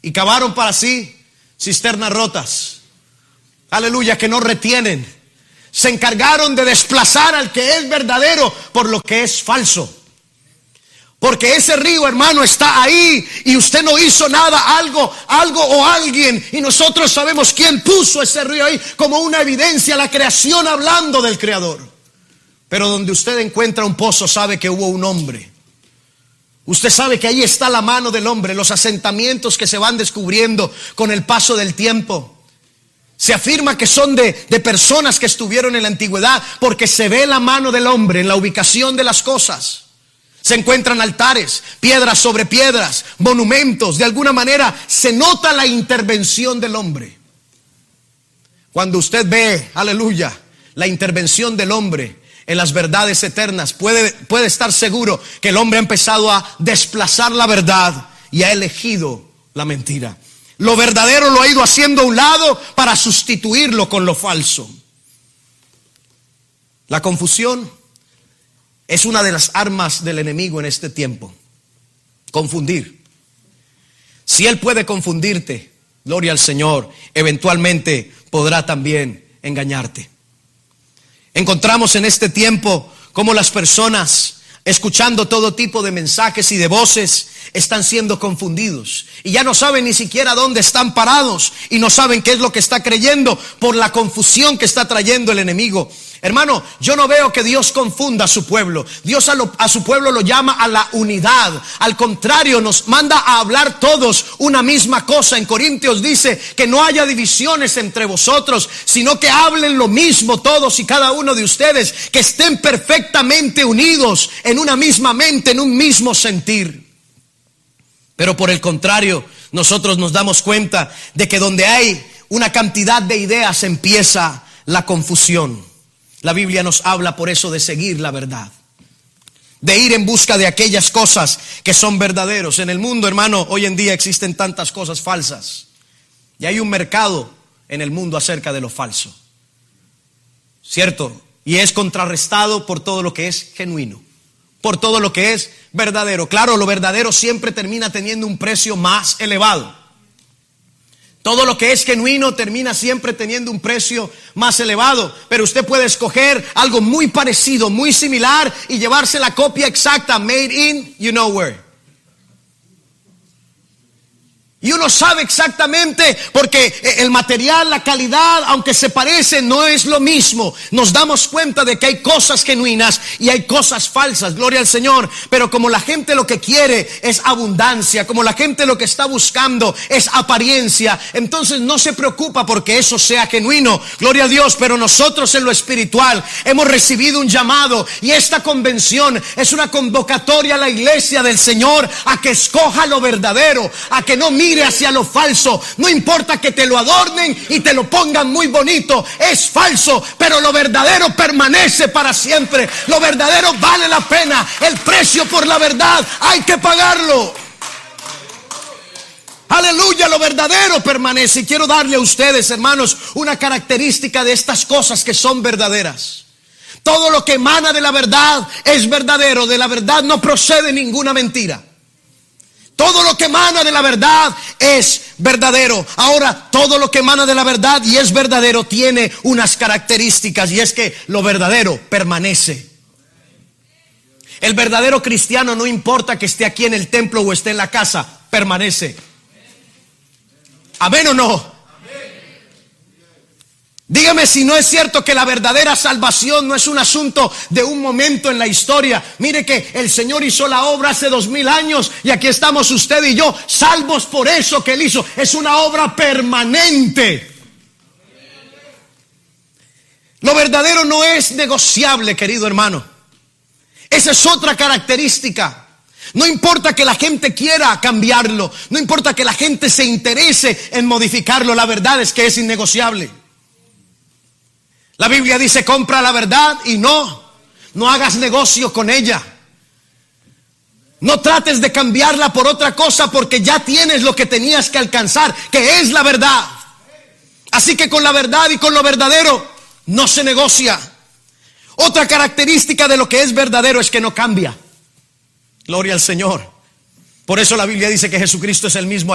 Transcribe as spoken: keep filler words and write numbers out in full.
y cavaron para sí cisternas rotas. Aleluya, que no retienen. Se encargaron de desplazar al que es verdadero por lo que es falso. Porque ese río, hermano, está ahí y usted no hizo nada, algo, algo o alguien. Y nosotros sabemos quién puso ese río ahí como una evidencia, la creación hablando del Creador. Pero donde usted encuentra un pozo, sabe que hubo un hombre. Usted sabe que ahí está la mano del hombre, los asentamientos que se van descubriendo con el paso del tiempo. Se afirma que son de, de personas que estuvieron en la antigüedad porque se ve la mano del hombre en la ubicación de las cosas. Se encuentran altares, piedras sobre piedras, monumentos. De alguna manera se nota la intervención del hombre. Cuando usted ve, aleluya, la intervención del hombre en las verdades eternas, puede, puede estar seguro que el hombre ha empezado a desplazar la verdad y ha elegido la mentira. Lo verdadero lo ha ido haciendo a un lado para sustituirlo con lo falso. La confusión es una de las armas del enemigo en este tiempo. Confundir. Si él puede confundirte, gloria al Señor, eventualmente podrá también engañarte. Encontramos en este tiempo cómo las personas, escuchando todo tipo de mensajes y de voces, están siendo confundidos y ya no saben ni siquiera dónde están parados y no saben qué es lo que está creyendo por la confusión que está trayendo el enemigo. Hermano, yo no veo que Dios confunda a su pueblo. Dios a, lo, a su pueblo lo llama a la unidad. Al contrario, nos manda a hablar todos una misma cosa. En Corintios dice que no haya divisiones entre vosotros, sino que hablen lo mismo todos y cada uno de ustedes, que estén perfectamente unidos en una misma mente, en un mismo sentir. Pero por el contrario, nosotros nos damos cuenta de que donde hay una cantidad de ideas empieza la confusión. La Biblia nos habla por eso de seguir la verdad, de ir en busca de aquellas cosas que son verdaderos. En el mundo, hermano, hoy en día existen tantas cosas falsas y hay un mercado en el mundo acerca de lo falso, ¿cierto? Y es contrarrestado por todo lo que es genuino, por todo lo que es verdadero. Claro, lo verdadero siempre termina teniendo un precio más elevado. Todo lo que es genuino termina siempre teniendo un precio más elevado. Pero usted puede escoger algo muy parecido, muy similar y llevarse la copia exacta, made in you know where. Y uno sabe exactamente porque el material, la calidad, aunque se parece, no es lo mismo. Nos damos cuenta de que hay cosas genuinas y hay cosas falsas, gloria al Señor. Pero como la gente lo que quiere es abundancia, como la gente lo que está buscando es apariencia, entonces no se preocupa porque eso sea genuino, gloria a Dios. Pero nosotros en lo espiritual hemos recibido un llamado y esta convención es una convocatoria a la iglesia del Señor a que escoja lo verdadero, a que no mire hacia lo falso. No importa que te lo adornen y te lo pongan muy bonito, es falso, pero lo verdadero permanece para siempre. Lo verdadero vale la pena. El precio por la verdad hay que pagarlo. Aleluya, lo verdadero permanece. Y quiero darle a ustedes, hermanos, una característica de estas cosas que son verdaderas. Todo lo que emana de la verdad es verdadero. De la verdad no procede ninguna mentira. Todo lo que emana de la verdad es verdadero. Ahora, todo lo que emana de la verdad y es verdadero tiene unas características, y es que lo verdadero permanece. El verdadero cristiano, no importa que esté aquí en el templo o esté en la casa, permanece. ¿Amén o no? Dígame si no es cierto que la verdadera salvación no es un asunto de un momento en la historia. Mire que el Señor hizo la obra hace dos mil años y aquí estamos usted y yo, salvos por eso que Él hizo. Es una obra permanente. Lo verdadero no es negociable, querido hermano. Esa es otra característica. No importa que la gente quiera cambiarlo, no importa que la gente se interese en modificarlo, la verdad es que es innegociable. La Biblia dice: compra la verdad y no, no hagas negocio con ella. No trates de cambiarla por otra cosa porque ya tienes lo que tenías que alcanzar, que es la verdad. Así que con la verdad y con lo verdadero no se negocia. Otra característica de lo que es verdadero es que no cambia. Gloria al Señor. Por eso la Biblia dice que Jesucristo es el mismo